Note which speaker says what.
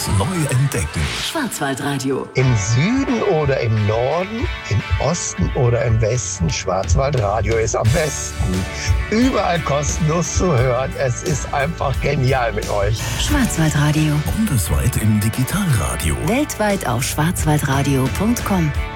Speaker 1: alles neu entdecken.
Speaker 2: Schwarzwaldradio.
Speaker 3: Im Süden oder im Norden, im Osten oder im Westen, Schwarzwaldradio ist am besten. Überall kostenlos zu hören. Es ist einfach genial mit euch.
Speaker 2: Schwarzwaldradio.
Speaker 1: Bundesweit im Digitalradio.
Speaker 2: Weltweit auf schwarzwaldradio.com.